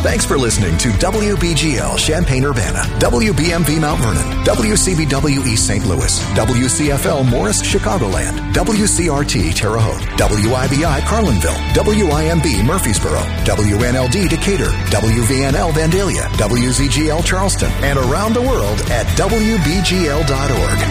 Thanks for listening to WBGL Champaign-Urbana, WBMV Mount Vernon, WCBW East St. Louis, WCFL Morris, Chicagoland, WCRT Terre Haute, WIBI Carlinville, WIMB Murfreesboro, WNLD Decatur, WVNL Vandalia, WZGL Charleston, and around the world at WBGL.org.